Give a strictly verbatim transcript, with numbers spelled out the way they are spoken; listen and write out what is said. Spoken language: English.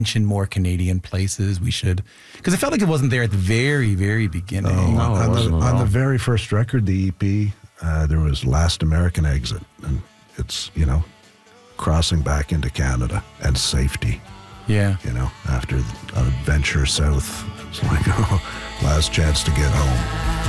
mention more Canadian places. We should, because I felt like it wasn't there at the very, very beginning. Oh, No, it on, wasn't the, at on the all. very first record, the E P, uh, there was Last American Exit. And it's, you know, crossing back into Canada and safety, Yeah. you know, after a venture south. It's like, oh, last chance to get home.